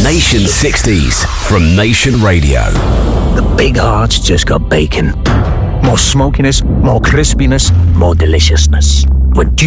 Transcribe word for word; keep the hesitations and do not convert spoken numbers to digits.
Nation sixties from Nation Radio. The big heart's just got bacon. More smokiness, more crispiness, more deliciousness. With